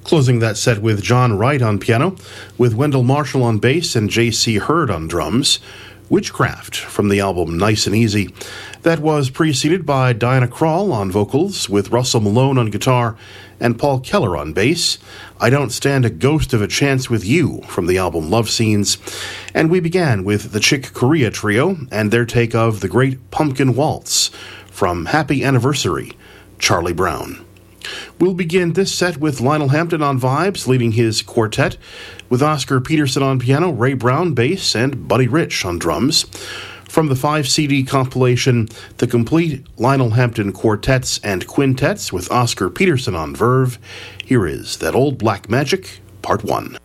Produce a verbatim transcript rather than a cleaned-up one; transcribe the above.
Closing that set with John Wright on piano, with Wendell Marshall on bass and J C Hurd on drums, Witchcraft from the album Nice and Easy. That was preceded by Diana Krall on vocals, with Russell Malone on guitar and Paul Keller on bass, I Don't Stand a Ghost of a Chance with You from the album Love Scenes. And we began with the Chick Corea Trio and their take of The Great Pumpkin Waltz from Happy Anniversary, Charlie Brown. We'll begin this set with Lionel Hampton on vibes, leading his quartet, with Oscar Peterson on piano, Ray Brown bass, and Buddy Rich on drums. From the five C D compilation, The Complete Lionel Hampton Quartets and Quintets with Oscar Peterson on verve, here is That Old Black Magic, Part one.